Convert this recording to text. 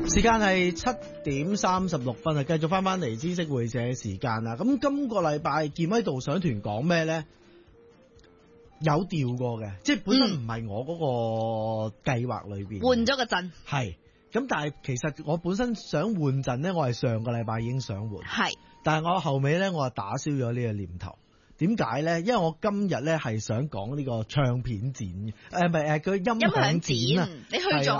時間係7:36啊，繼續翻嚟知識會社嘅時間啦。咁今個禮拜健威導賞團講咩呢？有調過嘅，即係本身唔係我嗰個計劃裏邊換咗個陣， 係咁，但係其實我本身想換陣呢，我係上個禮拜已經想換， 係， 但係我後尾呢，我係打消咗呢個念頭。點解呢？因為我今日呢係想講呢個唱片展，唔係佢音響展啊， 你去咗